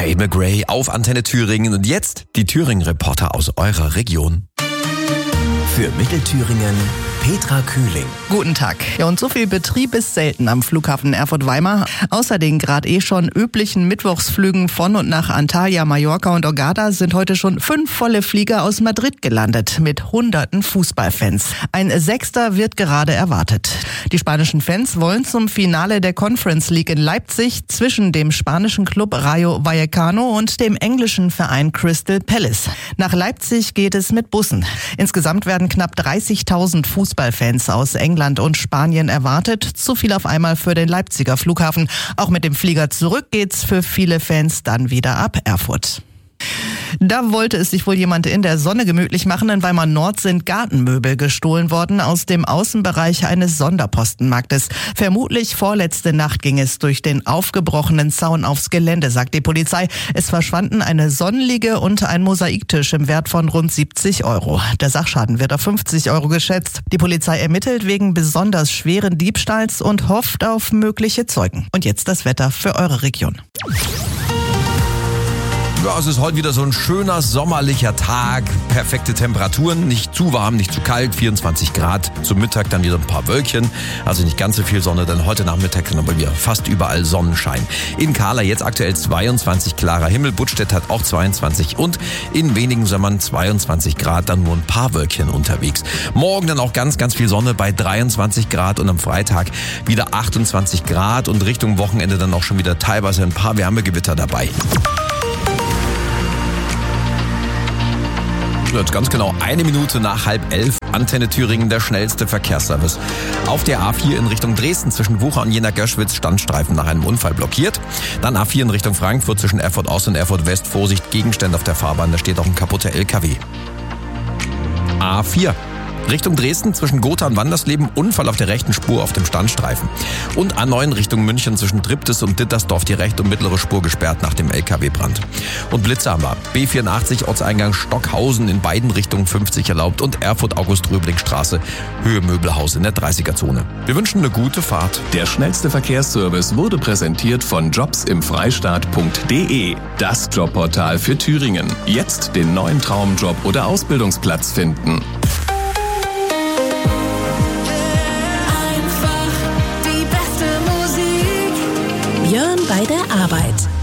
Tate McRae auf Antenne Thüringen und jetzt die Thüringen-Reporter aus eurer Region. Für Mittelthüringen Petra Kühling. Guten Tag. Ja, und so viel Betrieb ist selten am Flughafen Erfurt-Weimar. Außer den gerade schon üblichen Mittwochsflügen von und nach Antalya, Mallorca und Hurghada sind heute schon 5 volle Flieger aus Madrid gelandet mit hunderten Fußballfans. Ein 6. wird gerade erwartet. Die spanischen Fans wollen zum Finale der Conference League in Leipzig zwischen dem spanischen Club Rayo Vallecano und dem englischen Verein Crystal Palace. Nach Leipzig geht es mit Bussen. Insgesamt werden knapp 30.000 Fußballfans aus England und Spanien erwartet. Zu viel auf einmal für den Leipziger Flughafen. Auch mit dem Flieger zurück geht's für viele Fans dann wieder ab Erfurt. Da wollte es sich wohl jemand in der Sonne gemütlich machen. In Weimar Nord sind Gartenmöbel gestohlen worden aus dem Außenbereich eines Sonderpostenmarktes. Vermutlich vorletzte Nacht ging es durch den aufgebrochenen Zaun aufs Gelände, sagt die Polizei. Es verschwanden eine Sonnenliege und ein Mosaiktisch im Wert von rund 70 €. Der Sachschaden wird auf 50 € geschätzt. Die Polizei ermittelt wegen besonders schweren Diebstahls und hofft auf mögliche Zeugen. Und jetzt das Wetter für eure Region. Ja, es ist heute wieder so ein schöner sommerlicher Tag, perfekte Temperaturen, nicht zu warm, nicht zu kalt, 24 Grad, zum Mittag dann wieder ein paar Wölkchen, also nicht ganz so viel Sonne, denn heute Nachmittag dann aber wieder fast überall Sonnenschein. In Kahla jetzt aktuell 22 klarer Himmel, Buttstedt hat auch 22 und in wenigen Sommern 22 Grad, dann nur ein paar Wölkchen unterwegs. Morgen dann auch ganz, ganz viel Sonne bei 23 Grad und am Freitag wieder 28 Grad und Richtung Wochenende dann auch schon wieder teilweise ein paar Wärmegewitter dabei. Jetzt ganz genau 1 Minute nach 10:30. Antenne Thüringen, der schnellste Verkehrsservice. Auf der A4 in Richtung Dresden zwischen Wucher und Jena-Göschwitz Standstreifen nach einem Unfall blockiert. Dann A4 in Richtung Frankfurt zwischen Erfurt Ost und Erfurt West. Vorsicht, Gegenstände auf der Fahrbahn, da steht auch ein kaputter LKW. A4. Richtung Dresden zwischen Gotha und Wandersleben, Unfall auf der rechten Spur auf dem Standstreifen. Und A9 Richtung München zwischen Triptis und Dittersdorf die rechte und mittlere Spur gesperrt nach dem LKW-Brand. Und Blitze haben wir. B84 Ortseingang Stockhausen in beiden Richtungen 50 erlaubt und Erfurt-August-Röbling-Straße Höhe Möbelhaus in der 30er-Zone. Wir wünschen eine gute Fahrt. Der schnellste Verkehrsservice wurde präsentiert von jobsimfreistaat.de. Das Jobportal für Thüringen. Jetzt den neuen Traumjob oder Ausbildungsplatz finden. Björn bei der Arbeit.